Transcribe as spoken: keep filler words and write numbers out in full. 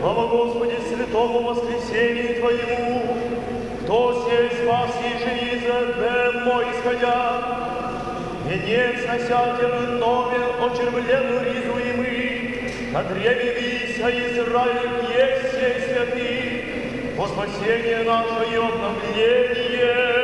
Слава Господи, святому воскресению Твоему, кто сей спас ежи из Эдема исходя, венец носятел нове очервленную ризу и мы, на древе вися Израиль есть сей святый, во спасение наше и обновление.